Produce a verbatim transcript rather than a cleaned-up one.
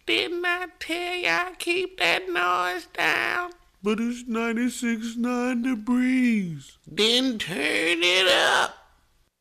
Didn't I tell y'all keep that noise down? But it's ninety-six point nine degrees. Then turn it up.